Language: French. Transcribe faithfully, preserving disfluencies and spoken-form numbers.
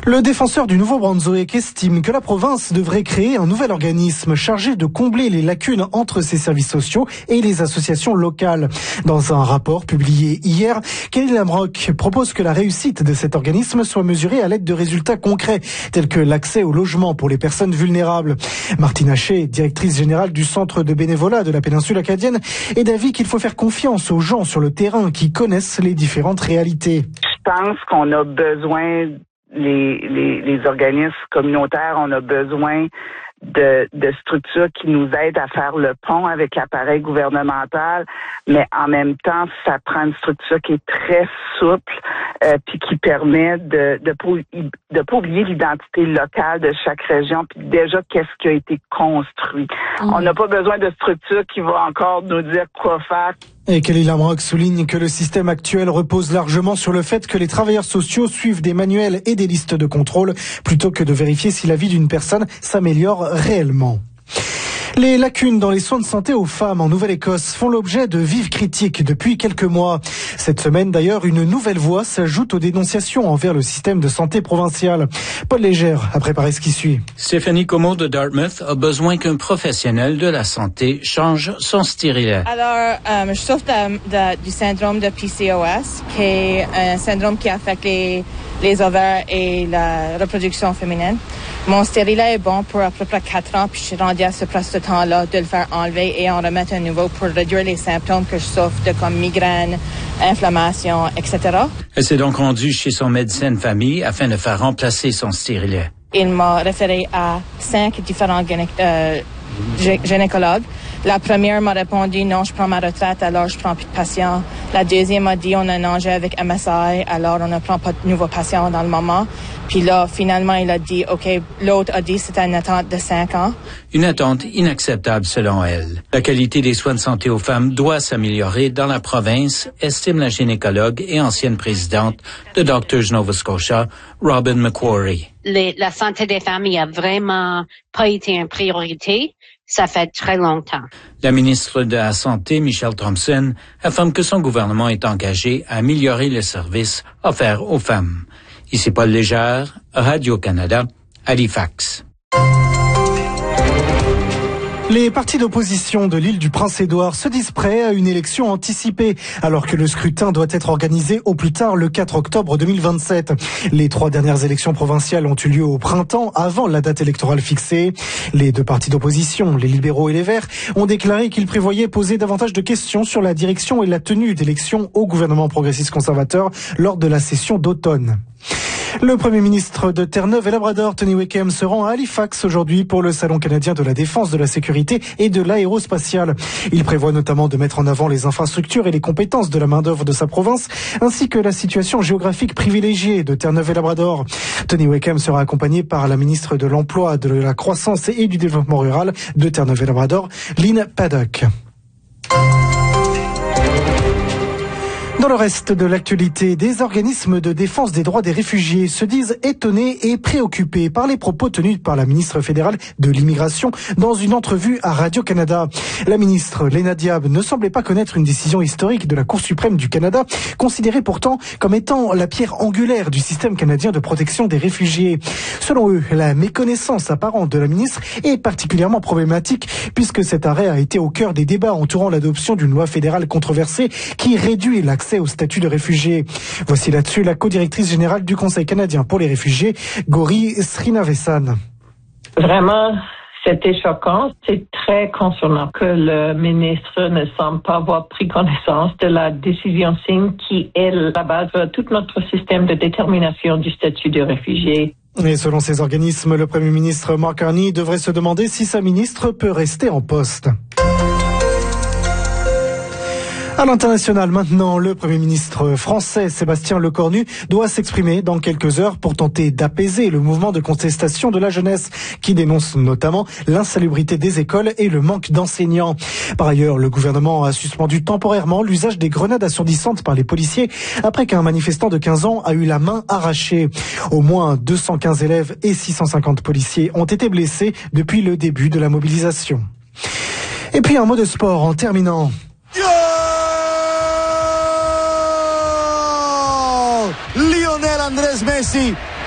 Le défenseur du Nouveau-Brunswick estime que la province devrait créer un nouvel organisme chargé de combler les lacunes entre ses services sociaux et les associations locales. Dans un rapport publié hier, Kelly Lamrock propose que la réussite de cet organisme soit mesurée à l'aide de résultats concrets, tels que l'accès au logement pour les personnes vulnérables. Martine Haché, directrice générale du Centre de bénévolat de la péninsule acadienne, est d'avis qu'il faut faire confiance aux gens sur le terrain qui connaissent les différentes réalités. Je pense qu'on a besoin Les, les, les organismes communautaires, on a besoin de, de structures qui nous aident à faire le pont avec l'appareil gouvernemental, mais en même temps, ça prend une structure qui est très souple, euh, puis qui permet de de pas, de pas oublier l'identité locale de chaque région, puis déjà qu'est-ce qui a été construit. Mmh. On n'a pas besoin de structure qui va encore nous dire quoi faire. Et Kelly Lamrock souligne que le système actuel repose largement sur le fait que les travailleurs sociaux suivent des manuels et des listes de contrôle plutôt que de vérifier si la vie d'une personne s'améliore réellement. Les lacunes dans les soins de santé aux femmes en Nouvelle-Écosse font l'objet de vives critiques depuis quelques mois. Cette semaine d'ailleurs, une nouvelle voix s'ajoute aux dénonciations envers le système de santé provincial. Paul Légère a préparé ce qui suit. Stéphanie Como de Dartmouth a besoin qu'un professionnel de la santé change son stérilet. Alors, euh, je souffre de, de, du syndrome de P C O S, qui est un syndrome qui affecte les, les ovaires et la reproduction féminine. Mon stérilet est bon pour à peu près quatre ans, puis je suis rendue à ce presque temps-là de le faire enlever et en remettre un nouveau pour réduire les symptômes que je souffre de comme migraine, inflammation, et cetera. Elle s'est donc rendue chez son médecin de famille afin de faire remplacer son stérilet. Il m'a référé à cinq différents gyné- euh, gy- gynécologues. La première m'a répondu, non, je prends ma retraite, alors je prends plus de patients. La deuxième m'a dit, on a un enjeu avec M S I, alors on ne prend pas de nouveaux patients dans le moment. Puis là, finalement, il a dit, OK, l'autre a dit c'était une attente de cinq ans. Une attente inacceptable selon elle. La qualité des soins de santé aux femmes doit s'améliorer dans la province, estime la gynécologue et ancienne présidente de Doctors Nova Scotia, Robin McQuarrie. Les, la santé des femmes n'a vraiment pas été une priorité. Ça fait très longtemps. La ministre de la Santé, Michelle Thompson, affirme que son gouvernement est engagé à améliorer le service offert aux femmes. Ici Paul Légère, Radio-Canada, Halifax. Les partis d'opposition de l'île du Prince-Édouard se disent prêts à une élection anticipée, alors que le scrutin doit être organisé au plus tard le quatre octobre deux mille vingt-sept. Les trois dernières élections provinciales ont eu lieu au printemps, avant la date électorale fixée. Les deux partis d'opposition, les libéraux et les Verts, ont déclaré qu'ils prévoyaient poser davantage de questions sur la direction et la tenue d'élections au gouvernement progressiste conservateur lors de la session d'automne. Le Premier ministre de Terre-Neuve et Labrador, Tony Wickham, se rend à Halifax aujourd'hui pour le Salon canadien de la défense, de la sécurité et de l'aérospatiale. Il prévoit notamment de mettre en avant les infrastructures et les compétences de la main-d'œuvre de sa province, ainsi que la situation géographique privilégiée de Terre-Neuve et Labrador. Tony Wickham sera accompagné par la ministre de l'Emploi, de la Croissance et du Développement rural de Terre-Neuve et Labrador, Lynn Paddock. Dans le reste de l'actualité, des organismes de défense des droits des réfugiés se disent étonnés et préoccupés par les propos tenus par la ministre fédérale de l'immigration dans une entrevue à Radio-Canada. La ministre Léna Diab ne semblait pas connaître une décision historique de la Cour suprême du Canada, considérée pourtant comme étant la pierre angulaire du système canadien de protection des réfugiés. Selon eux, la méconnaissance apparente de la ministre est particulièrement problématique puisque cet arrêt a été au cœur des débats entourant l'adoption d'une loi fédérale controversée qui réduit l'accès au statut de réfugié. Voici là-dessus la co-directrice générale du Conseil canadien pour les réfugiés, Gauri Srinavesan. Vraiment, c'était choquant. C'est très concernant que le ministre ne semble pas avoir pris connaissance de la décision signe qui est la base de tout notre système de détermination du statut de réfugié. Et selon ces organismes, le Premier ministre Mark Carney devrait se demander si sa ministre peut rester en poste. À l'international maintenant, le Premier ministre français Sébastien Lecornu doit s'exprimer dans quelques heures pour tenter d'apaiser le mouvement de contestation de la jeunesse qui dénonce notamment l'insalubrité des écoles et le manque d'enseignants. Par ailleurs, le gouvernement a suspendu temporairement l'usage des grenades assourdissantes par les policiers après qu'un manifestant de quinze ans a eu la main arrachée. Au moins deux cent quinze élèves et six cent cinquante policiers ont été blessés depuis le début de la mobilisation. Et puis un mot de sport en terminant. Lionel Andrés Messi